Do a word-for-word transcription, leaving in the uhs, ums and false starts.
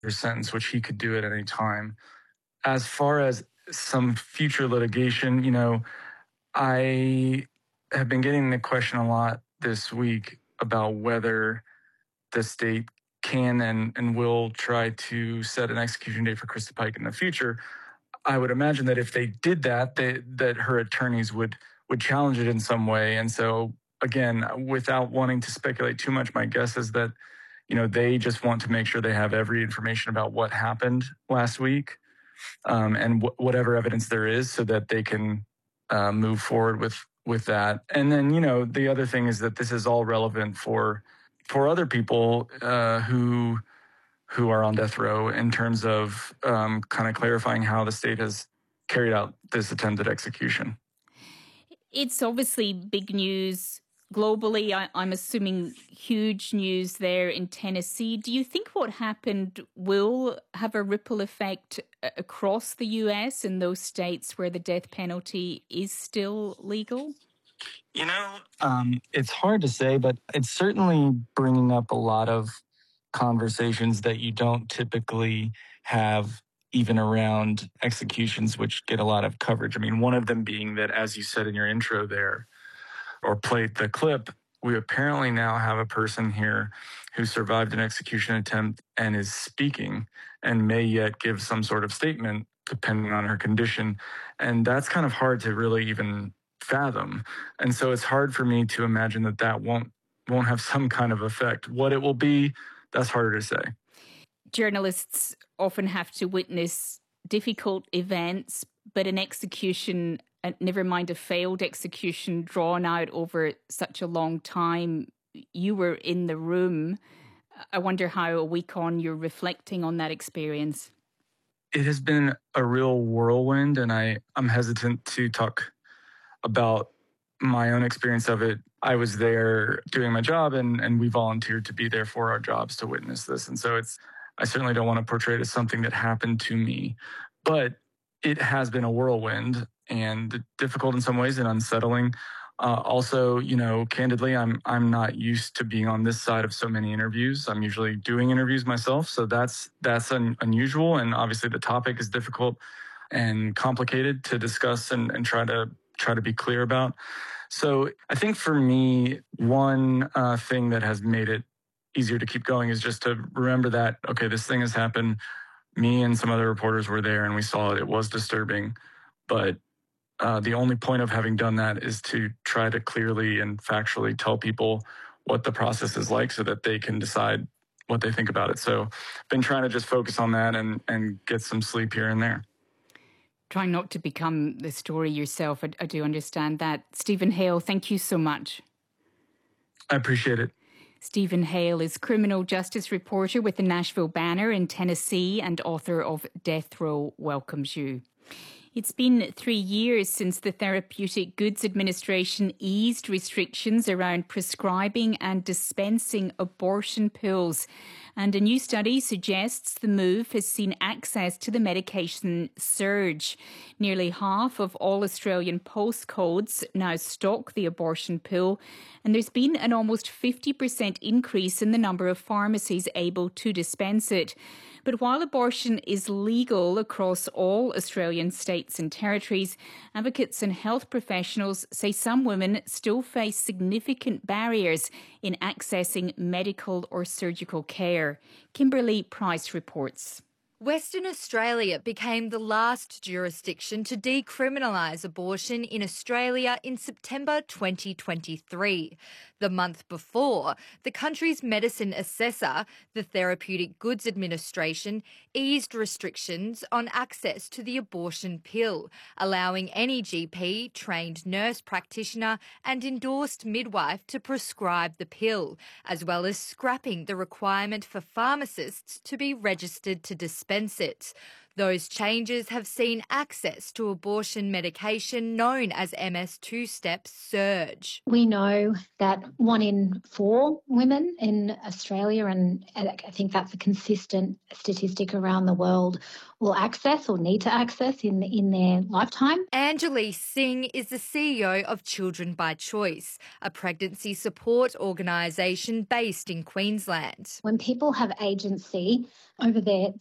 sentence, which he could do at any time. As far as some future litigation, you know, I have been getting the question a lot this week about whether the state can and, and will try to set an execution date for Krista Pike in the future. I would imagine that if they did that, they, that her attorneys would would challenge it in some way. And so, again, without wanting to speculate too much, my guess is that, you know, they just want to make sure they have every information about what happened last week um, and w- whatever evidence there is, so that they can uh, move forward with with that. And then, you know, the other thing is that this is all relevant for for other people uh, who who are on death row, in terms of um, kind of clarifying how the state has carried out this attempted execution. It's obviously big news globally. I, I'm assuming huge news there in Tennessee. Do you think what happened will have a ripple effect across the U S in those states where the death penalty is still legal? You know, um, it's hard to say, but it's certainly bringing up a lot of conversations that you don't typically have even around executions, which get a lot of coverage. I mean, one of them being that, as you said in your intro there, or played the clip, we apparently now have a person here who survived an execution attempt and is speaking and may yet give some sort of statement depending on her condition. And that's kind of hard to really even fathom. And so it's hard for me to imagine that that won't won't have some kind of effect. What it will be, that's harder to say. Journalists often have to witness difficult events, but an execution, never mind a failed execution drawn out over such a long time, you were in the room. I wonder how a week on you're reflecting on that experience. It has been a real whirlwind, and I, I'm hesitant to talk about my own experience of it. I was there doing my job, and, and we volunteered to be there for our jobs to witness this. And so it's, I certainly don't want to portray it as something that happened to me, but it has been a whirlwind and difficult in some ways and unsettling. Uh, also, you know, candidly, I'm I'm not used to being on this side of so many interviews. I'm usually doing interviews myself, so that's that's un- unusual. And obviously, the topic is difficult and complicated to discuss and, and try to try to be clear about. So I think for me, one uh, thing that has made it easier to keep going is just to remember that, okay, this thing has happened. Me and some other reporters were there and we saw it. It was disturbing. But uh, the only point of having done that is to try to clearly and factually tell people what the process is like so that they can decide what they think about it. So I've been trying to just focus on that and, and get some sleep here and there. Trying not to become the story yourself. I, I do understand that. Stephen Hale, thank you so much. I appreciate it. Stephen Hale is criminal justice reporter with the Nashville Banner in Tennessee and author of Death Row Welcomes You. It's been three years since the Therapeutic Goods Administration eased restrictions around prescribing and dispensing abortion pills. And a new study suggests the move has seen access to the medication surge. Nearly half of all Australian postcodes now stock the abortion pill, and there's been an almost fifty percent increase in the number of pharmacies able to dispense it. But while abortion is legal across all Australian states and territories, advocates and health professionals say some women still face significant barriers in accessing medical or surgical care. Kimberly Price reports. Western Australia became the last jurisdiction to decriminalise abortion in Australia in September twenty twenty-three. The month before, the country's medicine assessor, the Therapeutic Goods Administration, eased restrictions on access to the abortion pill, allowing any G P, trained nurse practitioner and endorsed midwife to prescribe the pill, as well as scrapping the requirement for pharmacists to be registered to dispense. dispense it. Those changes have seen access to abortion medication known as M S two-step surge. We know that one in four women in Australia, and I think that's a consistent statistic around the world, will access or need to access in, in their lifetime. Anjali Singh is the C E O of Children by Choice, a pregnancy support organisation based in Queensland. When people have agency over their